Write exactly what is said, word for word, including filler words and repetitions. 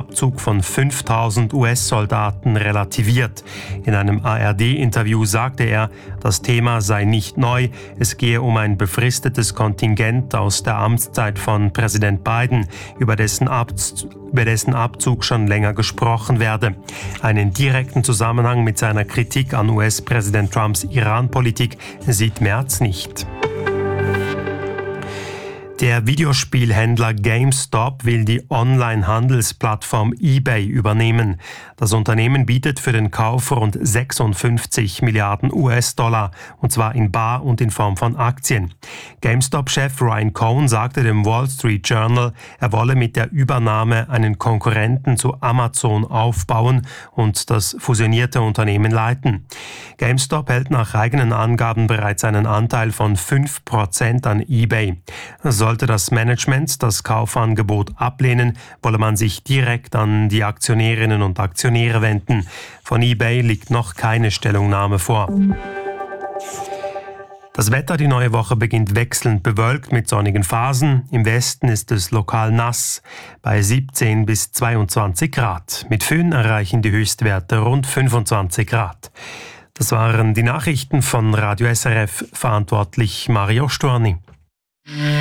Abzug von fünftausend U S-Soldaten relativiert. In einem A R D-Interview sagte er, das Thema sei nicht neu, es gehe um ein befristetes Kontingent aus der Amtszeit von Präsident Biden, über dessen, Abz- über dessen Abzug schon länger gesprochen werde. Einen direkten Zusammenhang mit seiner Kritik an U S-Präsident Trumps Iran-Politik sieht Merz nicht. Der Videospielhändler GameStop will die Online-Handelsplattform eBay übernehmen. Das Unternehmen bietet für den Kauf rund sechsundfünfzig Milliarden U S-Dollar, und zwar in bar und in Form von Aktien. GameStop-Chef Ryan Cohen sagte dem Wall Street Journal, er wolle mit der Übernahme einen Konkurrenten zu Amazon aufbauen und das fusionierte Unternehmen leiten. GameStop hält nach eigenen Angaben bereits einen Anteil von fünf Prozent an eBay. Sollte das Management das Kaufangebot ablehnen, wolle man sich direkt an die Aktionärinnen und Aktionäre wenden. Von eBay liegt noch keine Stellungnahme vor. Das Wetter die neue Woche beginnt wechselnd bewölkt mit sonnigen Phasen. Im Westen ist es lokal nass bei siebzehn bis zweiundzwanzig Grad. Mit Föhn erreichen die Höchstwerte rund fünfundzwanzig Grad. Das waren die Nachrichten von Radio S R F, verantwortlich Mario Storni.